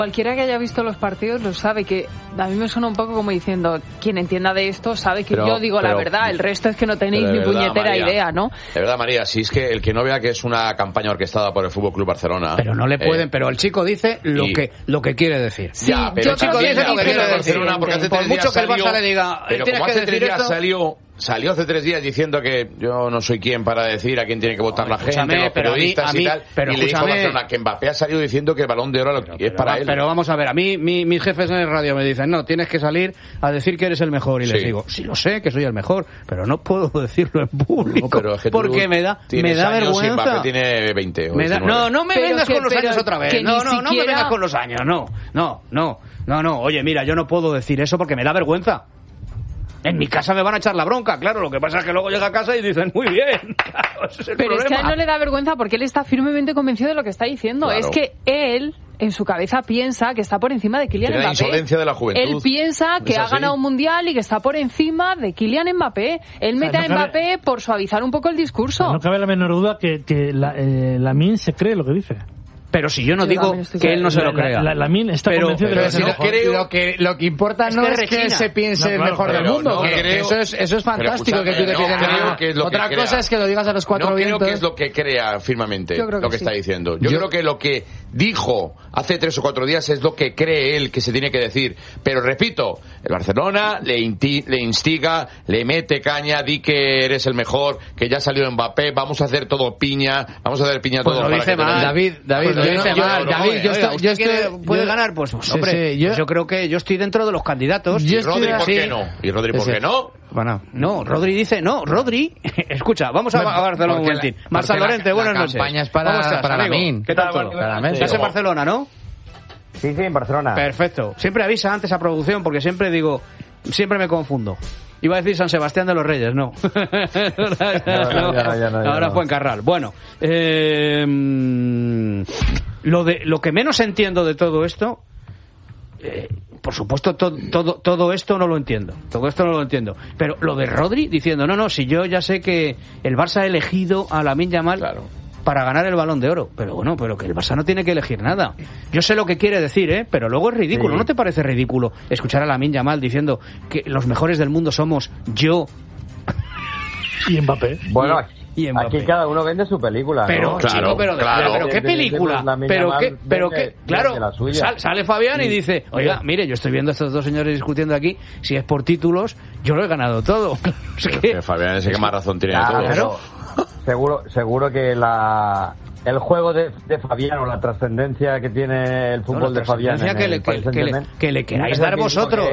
Cualquiera que haya visto los partidos lo sabe, que a mí me suena un poco como diciendo, quien entienda de esto sabe que yo digo la verdad, el resto es que no tenéis ni puñetera idea, ¿no? De verdad, María, si es que el que no vea que es una campaña orquestada por el Fútbol Club Barcelona... Pero no le pueden, pero el chico dice lo que quiere decir. Sí, ya, pero el chico dice lo que quiere decir. Por mucho que el Barça le diga, pero tienes como que hace 3 decir días esto... Salió hace 3 días diciendo que yo no soy quien para decir a quién tiene que votar la gente, los periodistas y tal, y le dijo a Barcelona que Mbappé ha salido diciendo que el Balón de Oro es para él. Pero vamos a ver, a mí mis jefes en el radio me dicen, no, tienes que salir a decir que eres el mejor, y les digo, sí lo sé, que soy el mejor, pero no puedo decirlo en público, porque me da vergüenza. Y Mbappé tiene 20 o 19. No me vengas con los años otra vez, no me vengas con los años, no, oye, mira, yo no puedo decir eso porque me da vergüenza. En mi casa me van a echar la bronca, claro, lo que pasa es que luego llega a casa y dicen, muy bien, claro, ese es el Pero problema. es que a él no le da vergüenza porque él está firmemente convencido de lo que está diciendo. Claro. Es que él, en su cabeza, piensa que está por encima de Kylian Mbappé. La insolencia de la juventud. Él piensa que ha ganado un mundial y que está por encima de Kylian Mbappé. Él mete a Mbappé por suavizar un poco el discurso. No cabe la menor duda que Lamine se cree lo que dice. Pero si yo no digo que él no se lo crea. Lamine está convencido de lo que si creo lo que importa no es que se piense el mejor del mundo. Eso es fantástico que tú te pienses. Otra cosa es que lo digas a los 4 vientos. No creo que es lo que crea firmemente lo que está diciendo. Yo creo que lo que dijo hace 3 o 4 días es lo que cree él que se tiene que decir. Pero repito, el Barcelona le instiga, le mete caña, di que eres el mejor, que ya salió Mbappé, vamos a hacer todo piña, vamos a hacer piña todo. Lo dice mal, David. David, yo estoy... ¿Puede ganar? Pues hombre, yo creo que yo estoy dentro de los candidatos. ¿Y Rodri por qué no? ¿Y Rodri por qué no? Bueno, no, Rodri dice no. Rodri, escucha, vamos a Barcelona un momentín. Marta Lorente, buenas noches. La campaña es para Lamine. ¿Qué tal? Estás en Barcelona, ¿no? Sí, en Barcelona. Perfecto. Siempre avisa antes a producción porque siempre me confundo. Iba a decir San Sebastián de los Reyes, no. Ahora fue en Carral. Bueno, lo que menos entiendo de todo esto, por supuesto, todo esto no lo entiendo. Todo esto no lo entiendo. Pero lo de Rodri diciendo, no, si yo ya sé que el Barça ha elegido a Lamine Yamal para ganar el Balón de Oro. Pero bueno, pero que el Barça no tiene que elegir nada. Yo sé lo que quiere decir, pero luego es ridículo. Sí. ¿No te parece ridículo escuchar a Lamine Yamal diciendo que los mejores del mundo somos yo y Mbappé? Bueno, aquí cada uno vende su película, pero, ¿no? Claro, pero ¿qué película? Pero qué, claro, sale Fabián y dice, oiga, mire, yo estoy viendo a estos dos señores discutiendo aquí, si es por títulos, yo lo he ganado todo. Fabián es el que más razón tiene de todo. Pero seguro que el juego de Fabián o la trascendencia que tiene el fútbol de Fabián que le queráis dar vosotros.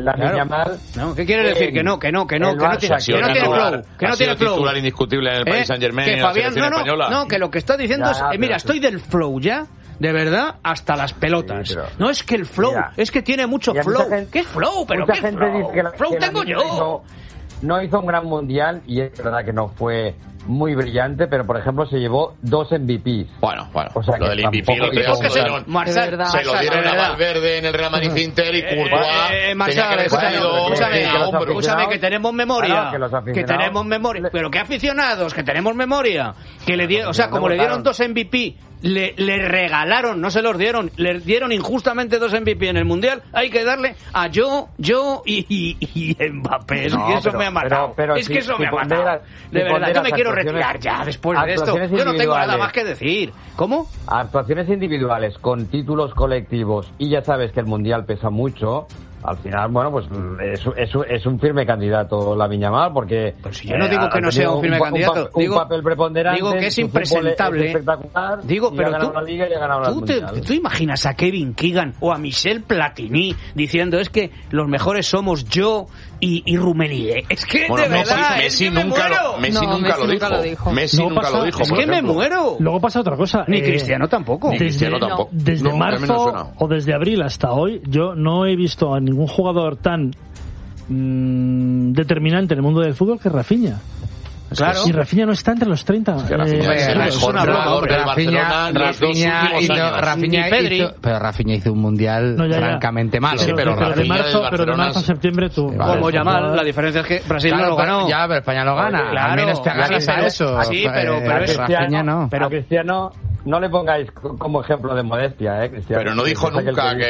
No, ¿qué quiere decir? Que no tiene flow, que no tiene flow. Titular indiscutible en el Paris Saint-Germain y en la selección española. No, que lo que está diciendo es, mira, estoy del flow ya. De verdad, hasta las pelotas. Sí, no es que el flow, es que tiene mucho flow. ¿Qué flow? Pero ¿qué flow? Dice que flow tengo yo. No hizo un gran mundial y es verdad que no fue muy brillante, pero por ejemplo se llevó 2 MVPs. Bueno, o sea, lo del MVP lo se lo dieron a Valverde en el Real Madrid Inter y Courtois escúchame, que tenemos memoria, que tenemos memoria, pero qué aficionados, que tenemos memoria, que le dieron, o sea, como le dieron 2 MVP, le regalaron, no se los dieron, le dieron injustamente 2 MVP en el Mundial, hay que darle a yo y Mbappé. Es que eso me ha matado. Es que eso me ha matado. De verdad, yo me quiero retirar ya después de esto. Yo no tengo nada más que decir. ¿Cómo? Actuaciones individuales con títulos colectivos y ya sabes que el Mundial pesa mucho. Al final, bueno, pues es un firme candidato Lamine Yamal porque... Pero si yo no digo que no sea un firme candidato, un papel preponderante, digo que es impresentable. Es espectacular. Digo, pero tú, la Liga y ha ganado ¿tú imaginas a Kevin Keegan o a Michel Platini diciendo es que los mejores somos yo y Rummenigge? Es que de verdad, Messi nunca lo dijo. Messi nunca lo dijo. Es que me muero. Luego pasa otra cosa. Ni Cristiano tampoco. Desde marzo o desde abril hasta hoy, yo no he visto a ningún jugador tan determinante en el mundo del fútbol que Rafinha. Claro. Y Rafinha no está entre los 30. Es una broma. Pero Rafinha hizo un mundial francamente malo. Sí, pero de marzo a septiembre tú. Como Yamal, la diferencia es que Brasil no lo ganó. Ya, pero España lo gana. Claro, al menos te ganas a eso. Sí, pero Rafinha no. Pero Cristiano no le pongáis como ejemplo de modestia, Cristiano. Pero no dijo nunca que